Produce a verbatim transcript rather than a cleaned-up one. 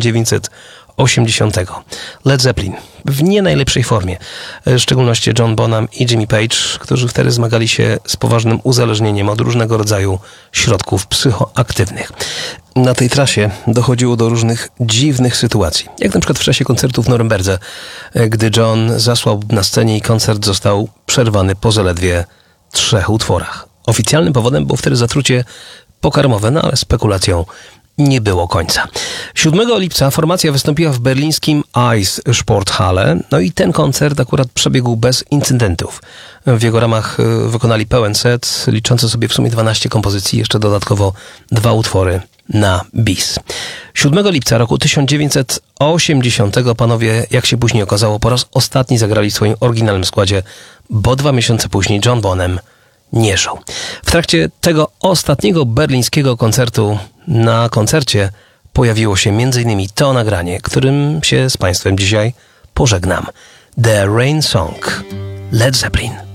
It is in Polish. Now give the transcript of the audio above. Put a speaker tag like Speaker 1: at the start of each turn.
Speaker 1: dziewięćset osiemdziesiątego. Led Zeppelin w nie najlepszej formie, w szczególności John Bonham i Jimmy Page, którzy wtedy zmagali się z poważnym uzależnieniem od różnego rodzaju środków psychoaktywnych. Na tej trasie dochodziło do różnych dziwnych sytuacji, jak na przykład w czasie koncertu w Norymberdze, gdy John zasłał na scenie i koncert został przerwany po zaledwie trzech utworach. Oficjalnym powodem było wtedy zatrucie pokarmowe, no ale spekulacją nie było końca. siódmego lipca formacja wystąpiła w berlińskim Eissporthalle, no i ten koncert akurat przebiegł bez incydentów. W jego ramach wykonali pełen set, liczący sobie w sumie dwanaście kompozycji, jeszcze dodatkowo dwa utwory na bis. siódmego lipca roku tysiąc dziewięćset osiemdziesiątego panowie, jak się później okazało, po raz ostatni zagrali w swoim oryginalnym składzie, bo dwa miesiące później John Bonham nie żył. W trakcie tego ostatniego berlińskiego koncertu na koncercie pojawiło się między innymi to nagranie, którym się z Państwem dzisiaj pożegnam. The Rain Song, Led Zeppelin.